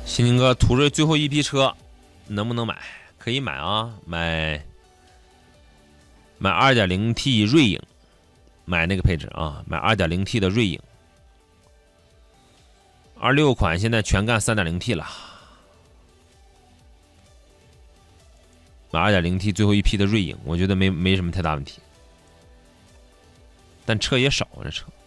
新宁哥，途锐最后一批车能不能买？可以买啊，买 2.0T 锐影，买那个配置啊，买 2.0T 的锐影。26款现在全干 3.0T 了，买 2.0T 最后一批的锐影，我觉得没什么太大问题。但车也少，这车。